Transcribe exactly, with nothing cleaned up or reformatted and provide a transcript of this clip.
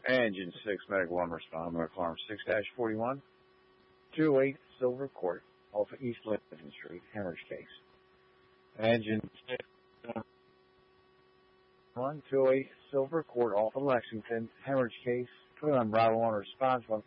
Engine six, Medical One respond. American Alarm six dash forty-one. two oh eight Silver Court, off of East Lincoln Street, hemorrhage case. Engine six, one two oh eight Silver Court, off of Lexington, hemorrhage case. Put on Bravo One response. One